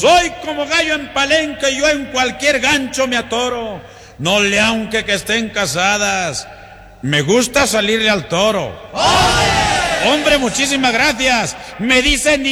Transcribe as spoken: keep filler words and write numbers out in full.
soy como gallo en palenque, yo en cualquier gancho me atoro. No le aunque que estén casadas, me gusta salirle al toro. ¡Oye! Hombre, muchísimas gracias. Me dicen